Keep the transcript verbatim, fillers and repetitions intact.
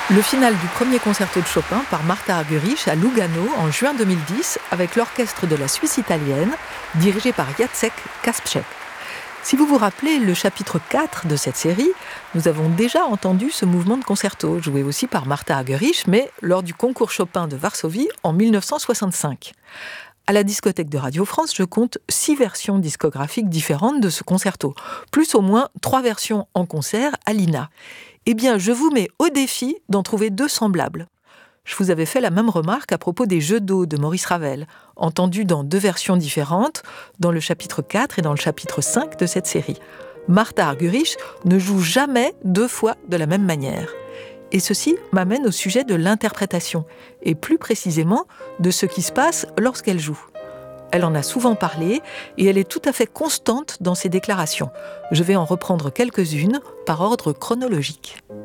Le final du premier concerto de Chopin par Martha Argerich à Lugano en juin deux mille dix avec l'orchestre de la Suisse italienne, dirigé par Jacek Kasprzak. Si vous vous rappelez le chapitre quatre de cette série, nous avons déjà entendu ce mouvement de concerto, joué aussi par Martha Argerich, mais lors du concours Chopin de Varsovie en mille neuf cent soixante-cinq. À la discothèque de Radio France, je compte six versions discographiques différentes de ce concerto, plus au moins trois versions en concert à l'I N A. Eh bien, je vous mets au défi d'en trouver deux semblables. Je vous avais fait la même remarque à propos des Jeux d'eau de Maurice Ravel, entendus dans deux versions différentes, dans le chapitre quatre et dans le chapitre cinq de cette série. Martha Argerich ne joue jamais deux fois de la même manière. Et ceci m'amène au sujet de l'interprétation, et plus précisément de ce qui se passe lorsqu'elle joue. Elle en a souvent parlé, et elle est tout à fait constante dans ses déclarations. Je vais en reprendre quelques-unes par ordre chronologique.